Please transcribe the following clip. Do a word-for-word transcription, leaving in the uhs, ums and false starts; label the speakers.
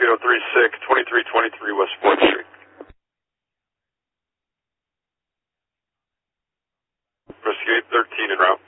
Speaker 1: zero three six, twenty-three twenty-three West fourth Street. Investigate thirteen en route.